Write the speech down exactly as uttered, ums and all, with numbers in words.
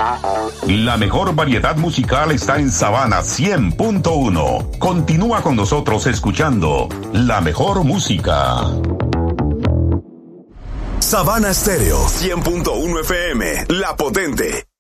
La mejor variedad musical está en Sabana cien punto uno. Continúa con nosotros escuchando la mejor música. Sabana Stereo cien punto uno F M, La Potente.